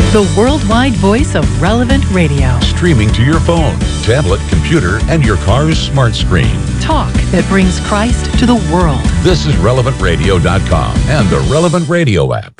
The worldwide voice of Relevant Radio. Streaming to your phone, tablet, computer, and your car's smart screen. Talk that brings Christ to the world. This is RelevantRadio.com and the Relevant Radio app.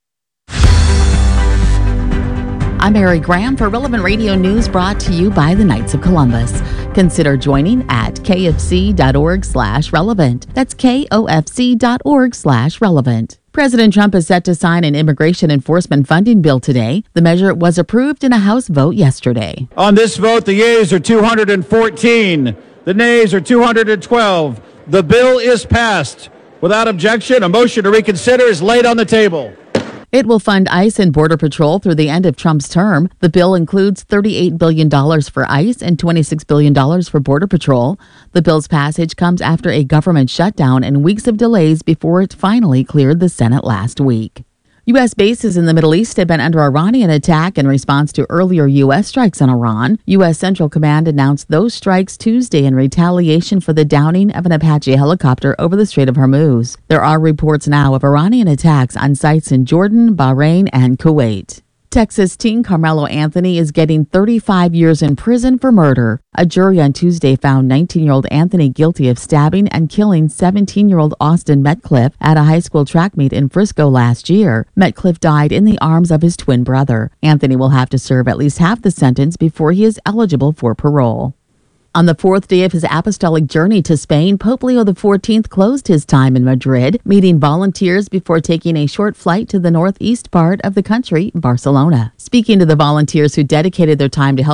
I'm Mary Graham for Relevant Radio News, brought to you by the Knights of Columbus. Consider joining at kfc.org/relevant. That's kofc.org/relevant. President Trump is set to sign an immigration enforcement funding bill today. The measure was approved in a House vote yesterday. On this vote, the yeas are 214. The nays are 212. The bill is passed. Without objection, a motion to reconsider is laid on the table. It will fund ICE and Border Patrol through the end of Trump's term. The bill includes $38 billion for ICE and $26 billion for Border Patrol. The bill's passage comes after a government shutdown and weeks of delays before it finally cleared the Senate last week. U.S. bases in the Middle East have been under Iranian attack in response to earlier U.S. strikes on Iran. U.S. Central Command announced those strikes Tuesday in retaliation for the downing of an Apache helicopter over the Strait of Hormuz. There are reports now of Iranian attacks on sites in Jordan, Bahrain, and Kuwait. Texas teen Carmelo Anthony is getting 35 years in prison for murder. A jury on Tuesday found 19-year-old Anthony guilty of stabbing and killing 17-year-old Austin Metcalf at a high school track meet in Frisco last year. Metcalf died in the arms of his twin brother. Anthony will have to serve at least half the sentence before he is eligible for parole. On the fourth day of his apostolic journey to Spain, Pope Leo XIV closed his time in Madrid, meeting volunteers before taking a short flight to the northeast part of the country, Barcelona. Speaking to the volunteers who dedicated their time to help